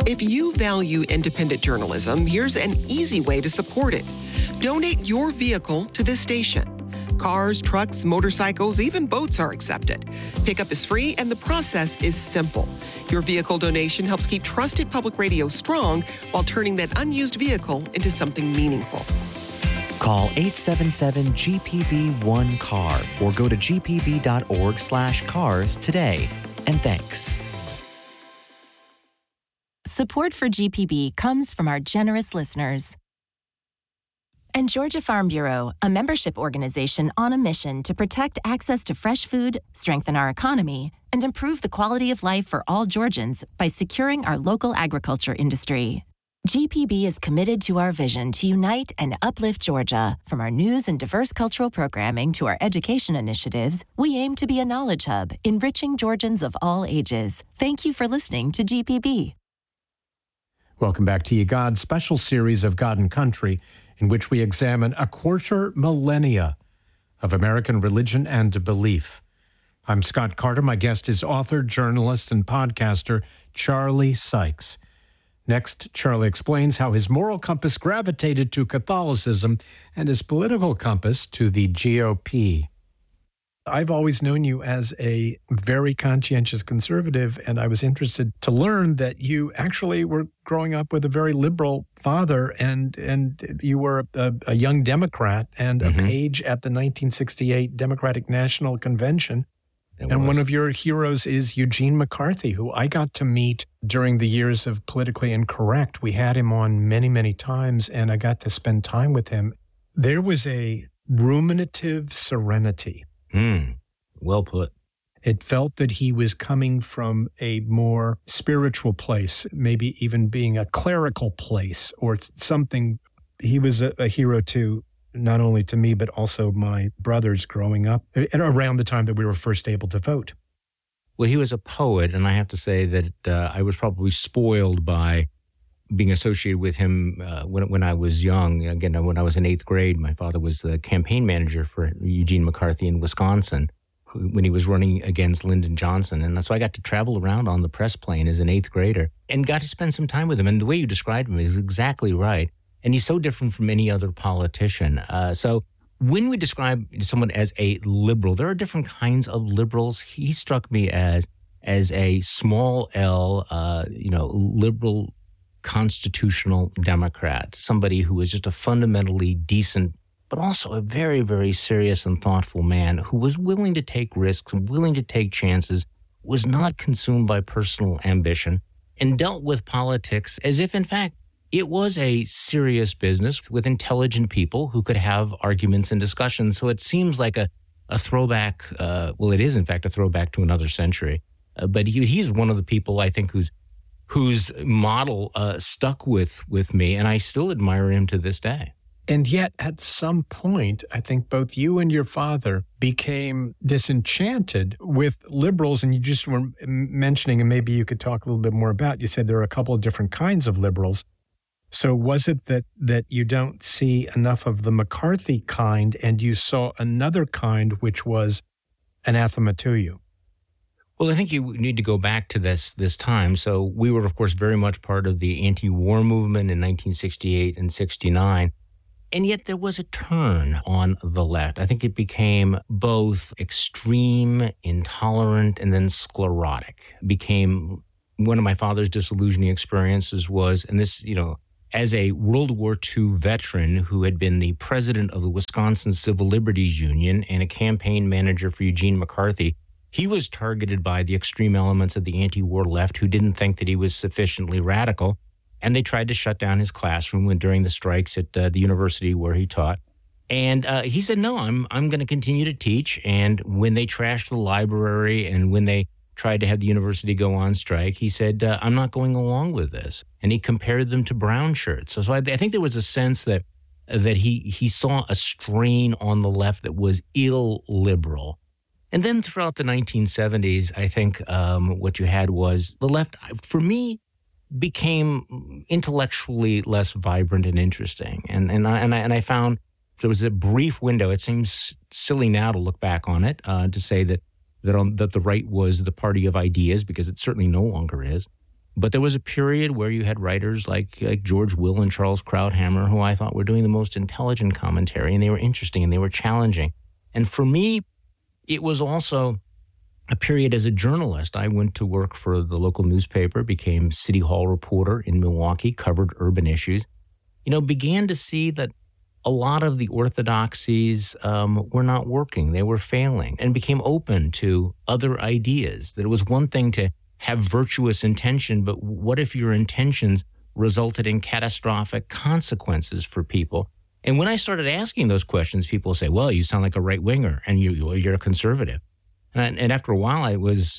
If you value independent journalism, here's an easy way to support it. Donate your vehicle to this station. Cars, trucks, motorcycles, even boats are accepted. Pickup is free and the process is simple. Your vehicle donation helps keep trusted public radio strong while turning that unused vehicle into something meaningful. Call 877-GPB-1-CAR or go to gpb.org/cars today. And thanks. Support for GPB comes from our generous listeners. And Georgia Farm Bureau, a membership organization on a mission to protect access to fresh food, strengthen our economy, and improve the quality of life for all Georgians by securing our local agriculture industry. GPB is committed to our vision to unite and uplift Georgia. From our news and diverse cultural programming to our education initiatives, we aim to be a knowledge hub, enriching Georgians of all ages. Thank you for listening to GPB. Welcome back to Ye God, special series of God and Country, in which we examine a quarter millennia of American religion and belief. I'm Scott Carter. My guest is author, journalist, and podcaster Charlie Sykes. Next, Charlie explains how his moral compass gravitated to Catholicism and his political compass to the GOP. I've always known you as a very conscientious conservative, and I was interested to learn that you actually were growing up with a very liberal father, and you were a young Democrat and a page at the 1968 Democratic National Convention. And one of your heroes is Eugene McCarthy, who I got to meet during the years of Politically Incorrect. We had him on many, many times, and I got to spend time with him. There was a ruminative serenity. Well put. It felt that he was coming from a more spiritual place, maybe even being a clerical place or something. He was a hero to not only to me, but also my brothers growing up and around the time that we were first able to vote. Well, he was a poet, and I have to say that I was probably spoiled by being associated with him when I was young. Again, when I was in eighth grade, my father was the campaign manager for Eugene McCarthy in Wisconsin when he was running against Lyndon Johnson. And so I got to travel around on the press plane as an eighth grader and got to spend some time with him. And the way you described him is exactly right. And he's so different from any other politician. So when we describe someone as a liberal, there are different kinds of liberals. He struck me as a small L, liberal constitutional Democrat, somebody who was just a fundamentally decent, but also a very, very serious and thoughtful man who was willing to take risks, willing to take chances, was not consumed by personal ambition, and dealt with politics as if, in fact, it was a serious business with intelligent people who could have arguments and discussions. So it seems like a throwback. It is, in fact, a throwback to another century. But he's one of the people, I think, whose model stuck with me, and I still admire him to this day. And yet, at some point, I think both you and your father became disenchanted with liberals, and you just were mentioning, and maybe you could talk a little bit more about, you said there are a couple of different kinds of liberals. So was it that you don't see enough of the McCarthy kind, and you saw another kind which was anathema to you? Well, I think you need to go back to this time. So we were, of course, very much part of the anti-war movement in 1968 and 69. And yet there was a turn on the left. I think it became both extreme, intolerant, and then sclerotic. Became one of my father's disillusioning experiences was, and this, as a World War II veteran who had been the president of the Wisconsin Civil Liberties Union and a campaign manager for Eugene McCarthy, he was targeted by the extreme elements of the anti-war left who didn't think that he was sufficiently radical. And they tried to shut down his classroom during the strikes at the university where he taught. And he said, no, I'm going to continue to teach. And when they trashed the library and when they tried to have the university go on strike, he said, I'm not going along with this. And he compared them to brown shirts. So I think there was a sense that he saw a strain on the left that was illiberal. And then throughout the 1970s, I think what you had was the left, for me, became intellectually less vibrant and interesting. And I found there was a brief window. It seems silly now to look back on it, to say that the right was the party of ideas, because it certainly no longer is. But there was a period where you had writers like George Will and Charles Krauthammer, who I thought were doing the most intelligent commentary, and they were interesting and they were challenging. And for me, it was also a period as a journalist. I went to work for the local newspaper, became City Hall reporter in Milwaukee, covered urban issues, began to see that a lot of the orthodoxies were not working. They were failing, and became open to other ideas. That it was one thing to have virtuous intention, but what if your intentions resulted in catastrophic consequences for people? And when I started asking those questions, people say, well, you sound like a right-winger and you're a conservative. And after a while,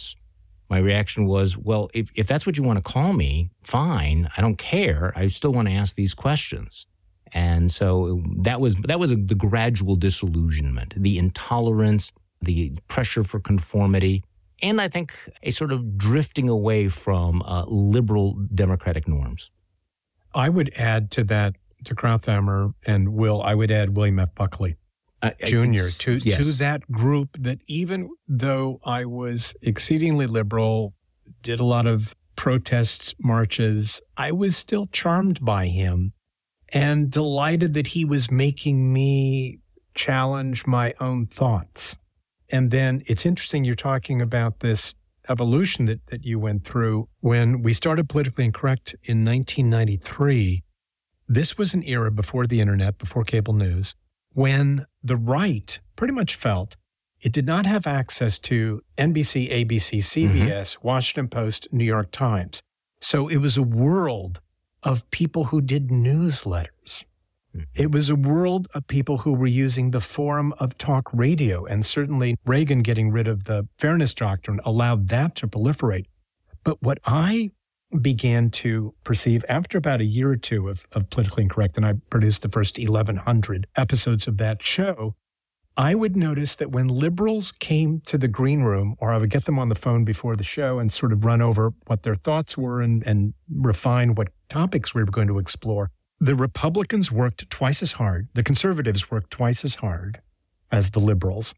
my reaction was, well, if that's what you want to call me, fine. I don't care. I still want to ask these questions. And so that was the gradual disillusionment, the intolerance, the pressure for conformity, and I think a sort of drifting away from liberal democratic norms. I would add to that, to Krauthammer and Will, I would add William F. Buckley Jr. to that group that even though I was exceedingly liberal, did a lot of protest marches, I was still charmed by him and delighted that he was making me challenge my own thoughts. And then it's interesting you're talking about this evolution that you went through. When we started Politically Incorrect in 1993, this was an era before the internet, before cable news, when the right pretty much felt it did not have access to NBC, ABC, CBS, Washington Post, New York Times. So it was a world of people who did newsletters. It was a world of people who were using the forum of talk radio, and certainly Reagan getting rid of the Fairness Doctrine allowed that to proliferate. But what I began to perceive after about a year or two of Politically Incorrect, and I produced the first 1,100 episodes of that show, I would notice that when liberals came to the green room, or I would get them on the phone before the show and sort of run over what their thoughts were and refine what topics we were going to explore, the Republicans worked twice as hard, the conservatives worked twice as hard as the liberals,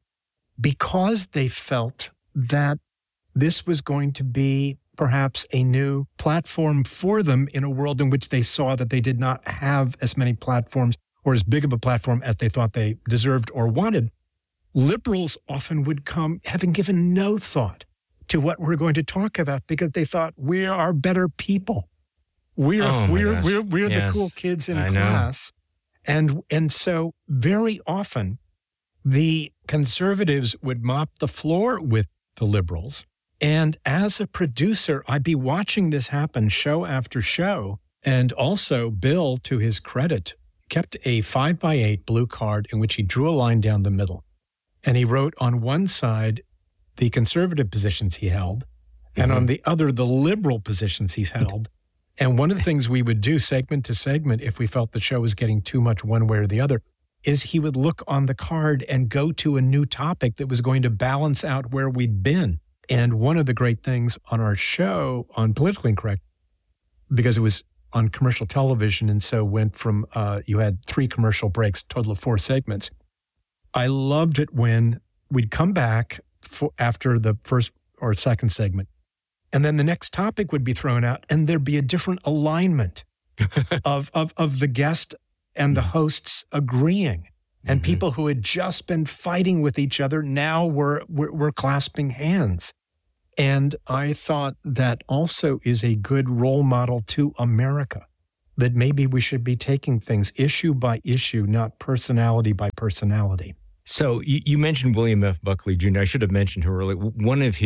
because they felt that this was going to be perhaps a new platform for them in a world in which they saw that they did not have as many platforms or as big of a platform as they thought they deserved or wanted. Liberals often would come having given no thought to what we're going to talk about because they thought we are better people. We're the cool kids in class. And so very often the conservatives would mop the floor with the liberals. And as a producer, I'd be watching this happen show after show. And also Bill, to his credit, kept a 5x8 blue card in which he drew a line down the middle. And he wrote on one side the conservative positions he held, and on the other, the liberal positions he's held. And one of the things we would do segment to segment, if we felt the show was getting too much one way or the other, is he would look on the card and go to a new topic that was going to balance out where we'd been. And one of the great things on our show on Politically Incorrect, because it was on commercial television and so went from, you had 3 commercial breaks, total of 4 segments. I loved it when we'd come back after the first or second segment, and then the next topic would be thrown out, and there'd be a different alignment of the guest and the hosts agreeing. And people who had just been fighting with each other now were clasping hands. And I thought that also is a good role model to America, that maybe we should be taking things issue by issue, not personality by personality. So you mentioned William F. Buckley Jr. I should have mentioned him earlier. One of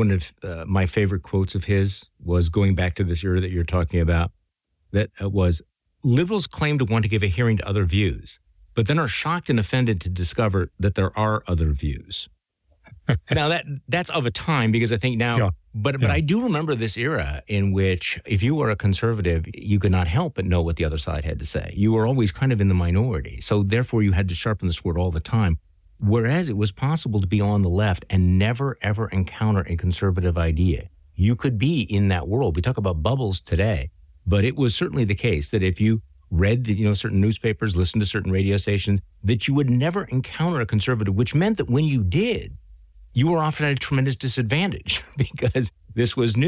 my favorite quotes of his was going back to this era that you're talking about, that was, liberals claim to want to give a hearing to other views, but then are shocked and offended to discover that there are other views. Now, that's of a time, because I think now, but I do remember this era in which if you were a conservative, you could not help but know what the other side had to say. You were always kind of in the minority. So therefore, you had to sharpen the sword all the time. Whereas it was possible to be on the left and never, ever encounter a conservative idea. You could be in that world. We talk about bubbles today, but it was certainly the case that if you read certain newspapers, listened to certain radio stations, that you would never encounter a conservative, which meant that when you did, you were often at a tremendous disadvantage because this was new.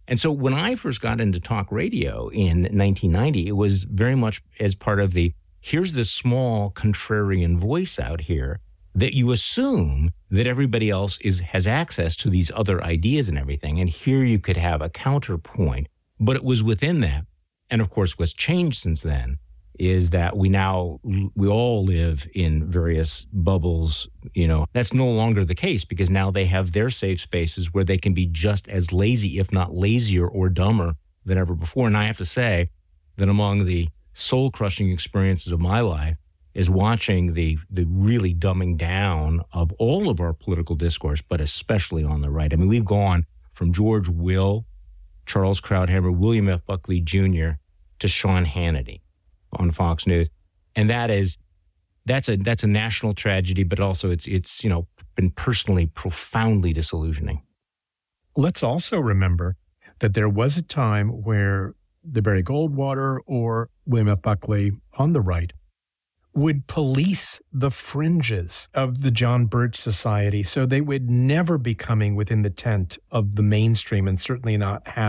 And so when I first got into talk radio in 1990, it was very much as part of here's this small contrarian voice out here that you assume that everybody else has access to these other ideas and everything. And here you could have a counterpoint, but it was within that. And of course, what's changed since then is that we all live in various bubbles. That's no longer the case, because now they have their safe spaces where they can be just as lazy, if not lazier or dumber than ever before. And I have to say that among the soul-crushing experiences of my life is watching the really dumbing down of all of our political discourse, but especially on the right. I mean, we've gone from George Will, Charles Krauthammer, William F. Buckley Jr. to Sean Hannity on Fox News. And that's a national tragedy, but also it's been personally profoundly disillusioning. Let's also remember that there was a time where the Barry Goldwater or William F. Buckley on the right would police the fringes of the John Birch Society, so they would never be coming within the tent of the mainstream, and certainly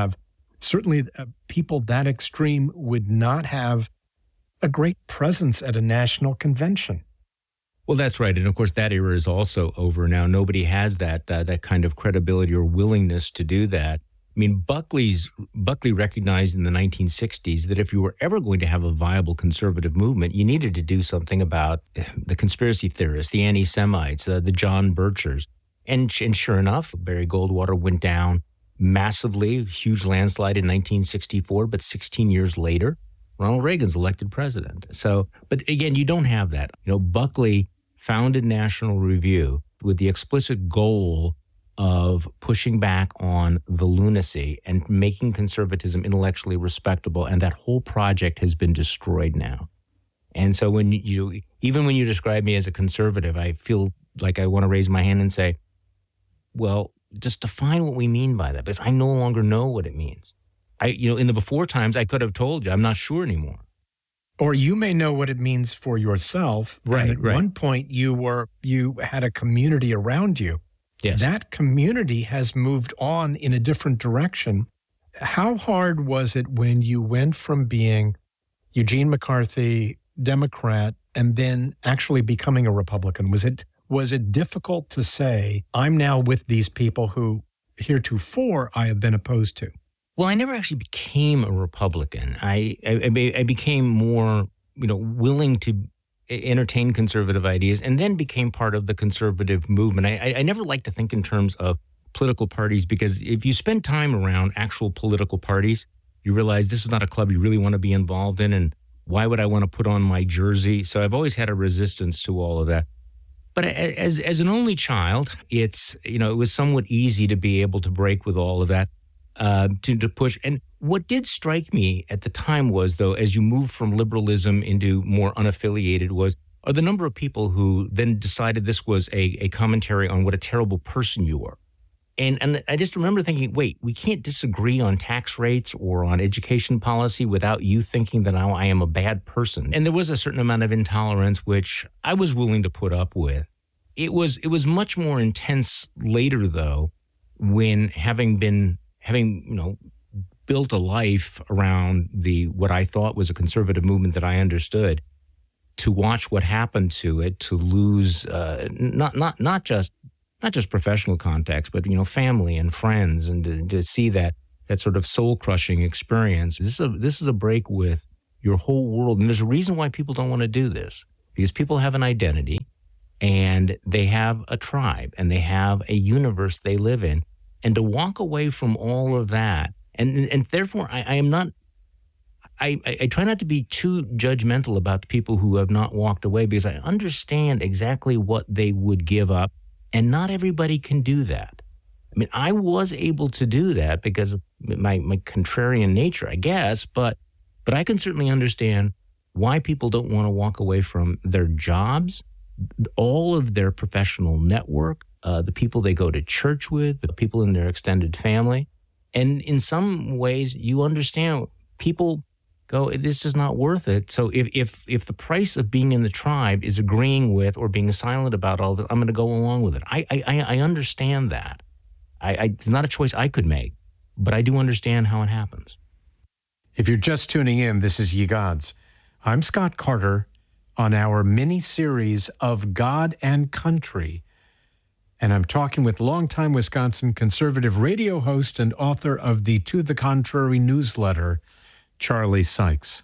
people that extreme would not have a great presence at a national convention. Well, that's right. And of course, that era is also over now. Nobody has that kind of credibility or willingness to do that. I mean, Buckley recognized in the 1960s that if you were ever going to have a viable conservative movement, you needed to do something about the conspiracy theorists, the anti-Semites, the John Birchers. And sure enough, Barry Goldwater went down massively, huge landslide in 1964, but 16 years later, Ronald Reagan's elected president. So, but again, you don't have that. Buckley founded National Review with the explicit goal of pushing back on the lunacy and making conservatism intellectually respectable. And that whole project has been destroyed now. And so even when you describe me as a conservative, I feel like I want to raise my hand and say, well, just define what we mean by that, because I no longer know what it means. In the before times, I could have told you, I'm not sure anymore. Or you may know what it means for yourself. Right. And at one point, you had a community around you. Yes. That community has moved on in a different direction. How hard was it when you went from being Eugene McCarthy, Democrat, and then actually becoming a Republican? Was it difficult to say, I'm now with these people who heretofore I have been opposed to? Well, I never actually became a Republican. I became more, willing to entertain conservative ideas, and then became part of the conservative movement. I never like to think in terms of political parties, because if you spend time around actual political parties, you realize this is not a club you really want to be involved in, and why would I want to put on my jersey? So I've always had a resistance to all of that. But as an only child, it was somewhat easy to be able to break with all of that. To push. And what did strike me at the time was, though, as you move from liberalism into more unaffiliated, are the number of people who then decided this was a commentary on what a terrible person you were. And I just remember thinking, wait, we can't disagree on tax rates or on education policy without you thinking that now I am a bad person. And there was a certain amount of intolerance, which I was willing to put up with. It was much more intense later, though, when having built a life around what I thought was a conservative movement that I understood, to watch what happened to it, to lose not just professional contacts, but family and friends, and to see that sort of soul crushing experience. This is a break with your whole world, and there's a reason why people don't want to do this, because people have an identity, and they have a tribe, and they have a universe they live in. And to walk away from all of that, and therefore I try not to be too judgmental about the people who have not walked away, because I understand exactly what they would give up, and not everybody can do that. I mean, I was able to do that because of my contrarian nature, I guess, but I can certainly understand why people don't want to walk away from their jobs, all of their professional network, the people they go to church with, the people in their extended family. And in some ways, you understand people go, this is not worth it. So if the price of being in the tribe is agreeing with or being silent about all this, I'm going to go along with it. I understand that. It's not a choice I could make. but I do understand how it happens. If you're just tuning in, this is Ye Gods. I'm Scott Carter on our mini-series of God and Country, and I'm talking with longtime Wisconsin conservative radio host and author of the To the Contrary newsletter, Charlie Sykes.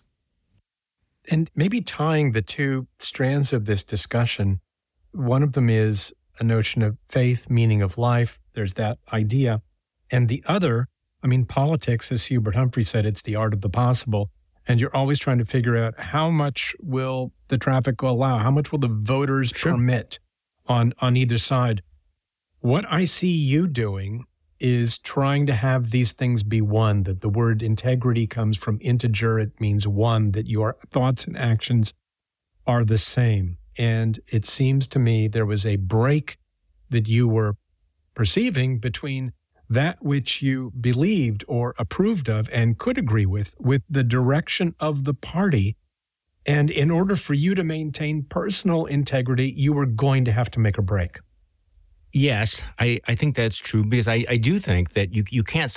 And maybe tying the two strands of this discussion, one of them is a notion of faith, meaning of life. There's that idea. And the other, politics, as Hubert Humphrey said, it's the art of the possible. And you're always trying to figure out how much will the traffic allow? How much will the voters permit on either side? What I see you doing is trying to have these things be one, that the word integrity comes from integer. It means one, that your thoughts and actions are the same. And it seems to me there was a break that you were perceiving between that which you believed or approved of and could agree with the direction of the party. And in order for you to maintain personal integrity, you were going to have to make a break. Yes, I think that's true, because I do think that you can't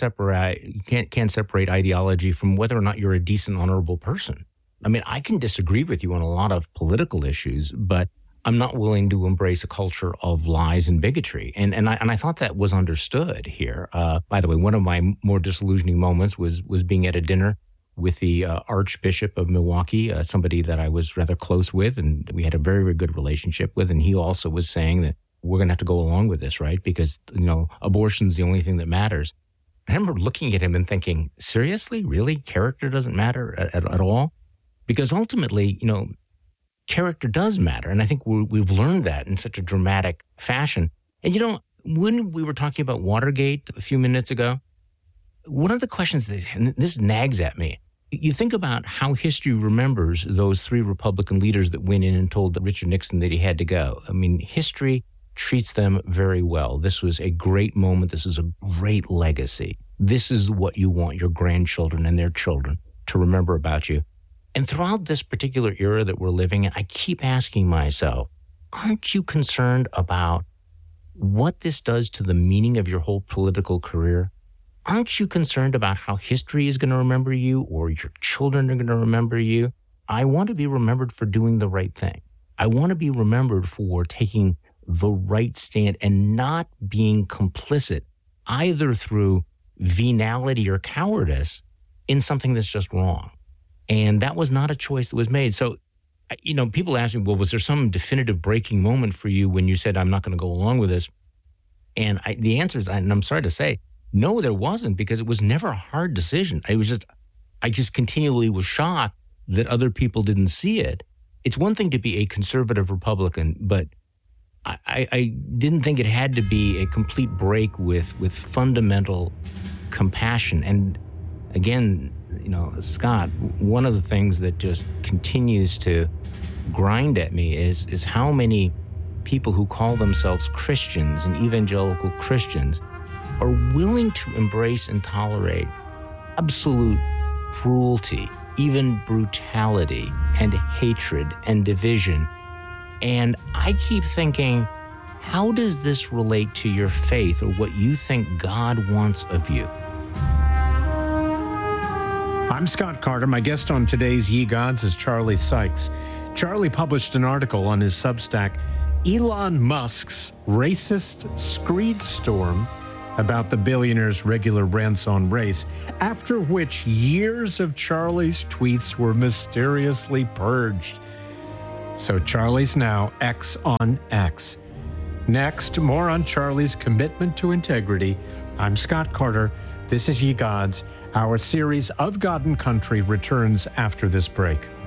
separate ideology from whether or not you're a decent, honorable person. I can disagree with you on a lot of political issues, but I'm not willing to embrace a culture of lies and bigotry. And I thought that was understood here. By the way, one of my more disillusioning moments was being at a dinner with the Archbishop of Milwaukee, somebody that I was rather close with, and we had a very, very good relationship with. And he also was saying that we're going to have to go along with this, right? Because, abortion's the only thing that matters. I remember looking at him and thinking, seriously? Really? Character doesn't matter at all? Because ultimately, character does matter. And I think we've learned that in such a dramatic fashion. And, when we were talking about Watergate a few minutes ago, one of the questions and this nags at me, you think about how history remembers those three Republican leaders that went in and told Richard Nixon that he had to go. History treats them very well. This was a great moment. This is a great legacy. This is what you want your grandchildren and their children to remember about you. And throughout this particular era that we're living in, I keep asking myself, aren't you concerned about what this does to the meaning of your whole political career? Aren't you concerned about how history is going to remember you or your children are going to remember you? I want to be remembered for doing the right thing. I want to be remembered for taking the right stand and not being complicit either through venality or cowardice in something that's just wrong. And that was not a choice that was made. So, people ask me, well, was there some definitive breaking moment for you when you said, I'm not going to go along with this? And the answer is, and I'm sorry to say, no, there wasn't, because it was never a hard decision. I just continually was shocked that other people didn't see it. It's one thing to be a conservative Republican, but I didn't think it had to be a complete break with fundamental compassion. And again, Scott, one of the things that just continues to grind at me is how many people who call themselves Christians and evangelical Christians are willing to embrace and tolerate absolute cruelty, even brutality and hatred and division. And I keep thinking, how does this relate to your faith or what you think God wants of you? I'm Scott Carter. My guest on today's Ye Gods is Charlie Sykes. Charlie published an article on his Substack, Elon Musk's Racist Screed Storm, about the billionaire's regular rants-on race, after which years of Charlie's tweets were mysteriously purged. So Charlie's now X on X. Next, more on Charlie's commitment to integrity. I'm Scott Carter. This is Ye Gods. Our series of God and Country returns after this break.